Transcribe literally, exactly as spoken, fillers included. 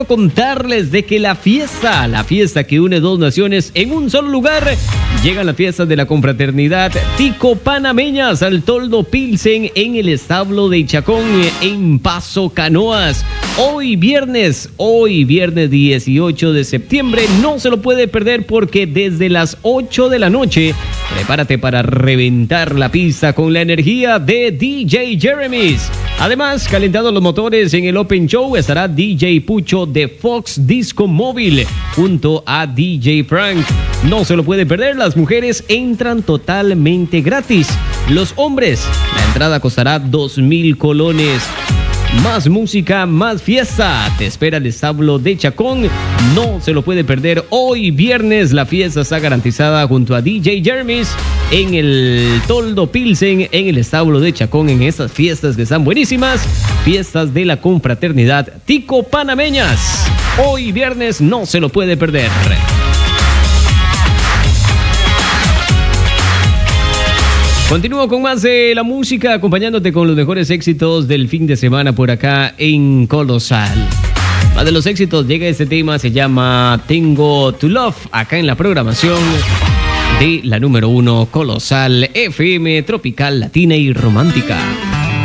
Contarles de que la fiesta, la fiesta que une dos naciones en un solo lugar, llegan las fiestas de la confraternidad Tico Panameñas al Toldo Pilsen en el establo de Chacón en Paso Canoas. Hoy viernes, hoy viernes dieciocho de septiembre, no se lo puede perder porque desde las ocho de la noche, prepárate para reventar la pista con la energía de D J Jeremy's. Además, calentando los motores en el Open Show estará D J Pucho de Fox Disco Móvil junto a D J Frank. No se lo puede perder, las mujeres entran totalmente gratis. Los hombres, la entrada costará dos mil colones. Más música, más fiesta. Te espera el establo de Chacón. No se lo puede perder. Hoy viernes la fiesta está garantizada junto a D J Jeremy's en el Toldo Pilsen, en el establo de Chacón, en estas fiestas que están buenísimas. Fiestas de la confraternidad Tico Panameñas. Hoy viernes no se lo puede perder. Continúo con más de la música, acompañándote con los mejores éxitos del fin de semana por acá en Colosal. Más de los éxitos llega este tema, se llama Tengo to Love, acá en la programación de la número uno Colosal F M, tropical, latina y romántica.